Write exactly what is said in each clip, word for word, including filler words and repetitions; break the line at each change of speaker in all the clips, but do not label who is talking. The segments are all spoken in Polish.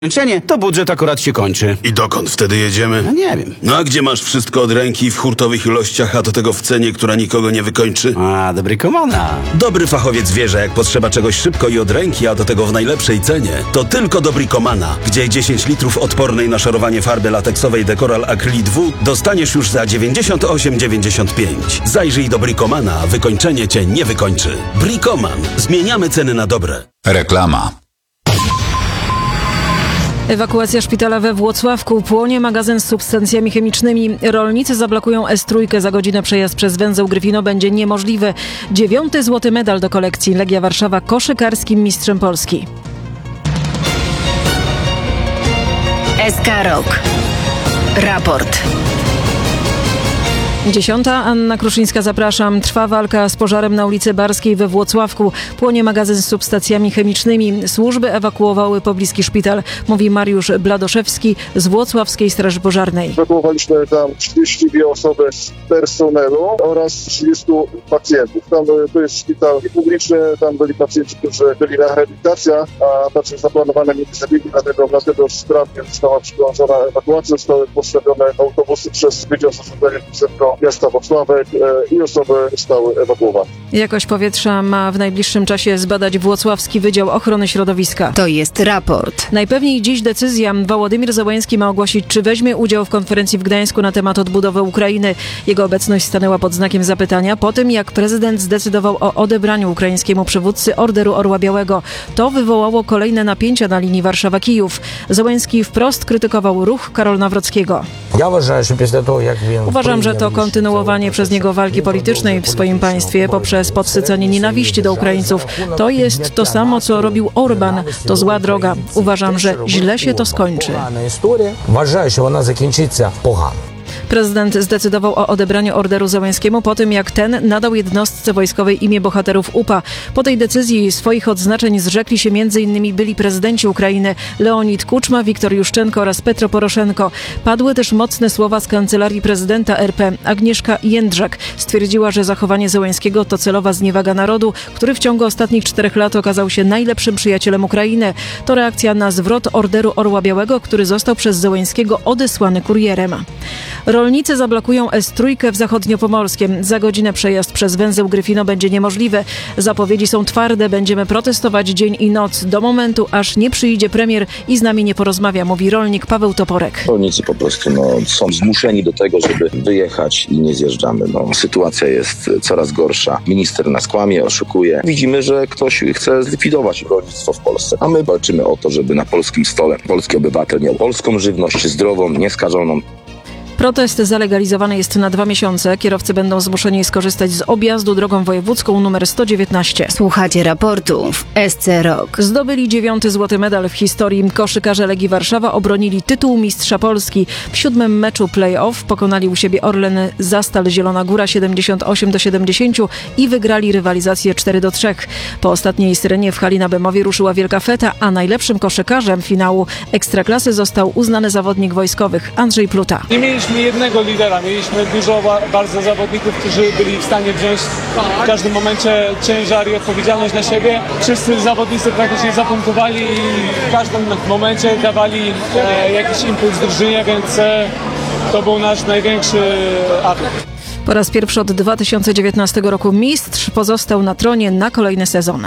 Kończenie, to budżet akurat się kończy.
I dokąd wtedy jedziemy?
No nie wiem.
No a gdzie masz wszystko od ręki w hurtowych ilościach, a do tego w cenie, która nikogo nie wykończy?
A, dobry komana.
Dobry fachowiec wie, że jak potrzeba czegoś szybko i od ręki, a do tego w najlepszej cenie, to tylko do Bricomana, gdzie dziesięć litrów odpornej na szorowanie farby lateksowej Decoral Acrylic dwa dostaniesz już za dziewięćdziesiąt osiem dziewięćdziesiąt pięć. Zajrzyj do Bricomana, wykończenie cię nie wykończy. Bricoman. Zmieniamy ceny na dobre.
Reklama.
Ewakuacja szpitala we Włocławku. Płonie magazyn z substancjami chemicznymi. Rolnicy zablokują S trzy. Za godzinę przejazd przez węzeł Gryfino będzie niemożliwy. Dziewiąty złoty medal do kolekcji. Legia Warszawa koszykarskim mistrzem Polski.
S K Rok. Raport.
Dziesiąta. Anna Kruszyńska, zapraszam. Trwa walka z pożarem na ulicy Barskiej we Włocławku. Płonie magazyn z substancjami chemicznymi. Służby ewakuowały pobliski szpital, mówi Mariusz Bladoszewski z Włocławskiej Straży Pożarnej.
Ewakuowaliśmy tam trzydzieści dwie osoby z personelu oraz trzydziestu pacjentów. Tam to jest szpital publiczny, tam byli pacjenci, którzy byli na rehabilitacja, a także zaplanowane nie zabiegi, dlatego, dlatego sprawnie została przeprowadzona ewakuacja, zostały postawione autobusy przez Wydział Zarządzania Krizowego miasta Włocławek i osoby zostały ewakuowane.
Jakość powietrza ma w najbliższym czasie zbadać Włocławski Wydział Ochrony Środowiska.
To jest raport.
Najpewniej dziś decyzja. Wołodymyr Zełenski ma ogłosić, czy weźmie udział w konferencji w Gdańsku na temat odbudowy Ukrainy. Jego obecność stanęła pod znakiem zapytania po tym, jak prezydent zdecydował o odebraniu ukraińskiemu przywódcy Orderu Orła Białego. To wywołało kolejne napięcia na linii Warszawa-Kijów. Zełenski wprost krytykował ruch Karola Nawrockiego. Uważam, że to kontynuowanie przez niego walki politycznej w swoim państwie poprzez podsycanie nienawiści do Ukraińców. To jest to samo, co robił Orban. To zła droga. Uważam, że źle się to skończy. Prezydent zdecydował o odebraniu orderu Zełenskiemu po tym, jak ten nadał jednostce wojskowej imię bohaterów U P A. Po tej decyzji swoich odznaczeń zrzekli się między innymi byli prezydenci Ukrainy Leonid Kuczma, Wiktor Juszczenko oraz Petro Poroszenko. Padły też mocne słowa z kancelarii prezydenta R P. Agnieszka Jędrzak stwierdziła, że zachowanie Zełenskiego to celowa zniewaga narodu, który w ciągu ostatnich czterech lat okazał się najlepszym przyjacielem Ukrainy. To reakcja na zwrot orderu Orła Białego, który został przez Zełenskiego odesłany kurierem. Rolnicy zablokują S trzy w Zachodniopomorskiem. Za godzinę przejazd przez węzeł Gryfino będzie niemożliwy. Zapowiedzi są twarde. Będziemy protestować dzień i noc do momentu, aż nie przyjdzie premier i z nami nie porozmawia, mówi rolnik Paweł Toporek.
Rolnicy po prostu no, są zmuszeni do tego, żeby wyjechać i nie zjeżdżamy. No, sytuacja jest coraz gorsza. Minister nas kłamie, oszukuje. Widzimy, że ktoś chce zlikwidować rolnictwo w Polsce. A my walczymy o to, żeby na polskim stole polski obywatel miał polską żywność, zdrową, nieskażoną.
Protest zalegalizowany jest na dwa miesiące. Kierowcy będą zmuszeni skorzystać z objazdu drogą wojewódzką numer sto dziewiętnaście.
Słuchacie raportu w S C Rok.
Zdobyli dziewiąty złoty medal w historii. Koszykarze Legii Warszawa obronili tytuł mistrza Polski. W siódmym meczu play-off pokonali u siebie Orlen Zastal Zielona Góra siedemdziesiąt osiem do siedemdziesięciu i wygrali rywalizację cztery do trzech. Po ostatniej syrenie w hali na Bemowie ruszyła wielka feta, a najlepszym koszykarzem finału Ekstraklasy został uznany zawodnik wojskowych Andrzej Pluta.
Nie mieliśmy jednego lidera, mieliśmy dużo bardzo zawodników, którzy byli w stanie wziąć w każdym momencie ciężar i odpowiedzialność na siebie. Wszyscy zawodnicy praktycznie zapunktowali i w każdym momencie dawali e, jakiś impuls drużynie, więc e, to był nasz największy atut.
Po raz pierwszy od dwa tysiące dziewiętnastego roku mistrz pozostał na tronie na kolejny sezon.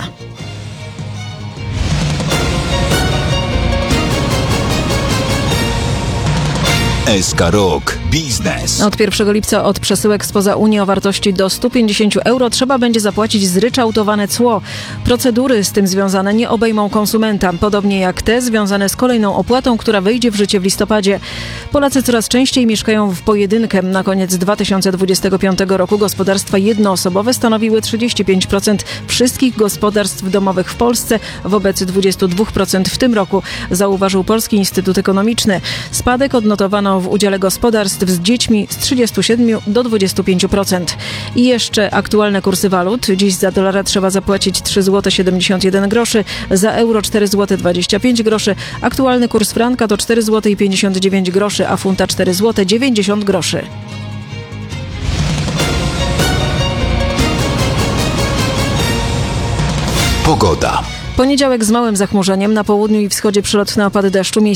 S K Rok. Biznes.
Od pierwszego lipca od przesyłek spoza Unii o wartości do stu pięćdziesięciu euro trzeba będzie zapłacić zryczałtowane cło. Procedury z tym związane nie obejmą konsumenta, podobnie jak te związane z kolejną opłatą, która wejdzie w życie w listopadzie. Polacy coraz częściej mieszkają w pojedynkę. Na koniec dwa tysiące dwudziestego piątego roku gospodarstwa jednoosobowe stanowiły trzydzieści pięć procent wszystkich gospodarstw domowych w Polsce wobec dwudziestu dwóch procent w tym roku, zauważył Polski Instytut Ekonomiczny. Spadek odnotowano w udziale gospodarstw z dziećmi z trzydziestu siedmiu do dwudziestu pięciu procent. I jeszcze aktualne kursy walut. Dziś za dolara trzeba zapłacić trzy złote siedemdziesiąt jeden groszy, za euro cztery złote dwadzieścia pięć groszy. Aktualny kurs franka to cztery złote pięćdziesiąt dziewięć groszy, a funta cztery złote dziewięćdziesiąt groszy.
Pogoda.
Poniedziałek z małym zachmurzeniem, na południu i wschodzie przelotne opady deszczu.